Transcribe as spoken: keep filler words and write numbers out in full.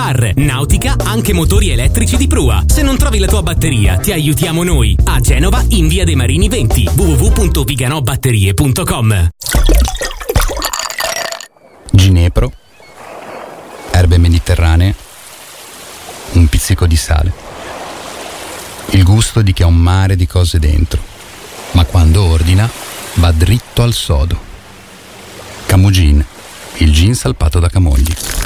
car, nautica, anche motori elettrici di prua. Se non trovi la tua batteria, ti aiutiamo noi. A Genova, in via dei Marini venti, w w w punto viganobatterie punto com. Ginepro, erbe mediterranee, un pizzico di sale. Il gusto di chi ha un mare di cose dentro, ma quando ordina va dritto al sodo. Camugin, il gin salpato da Camogli.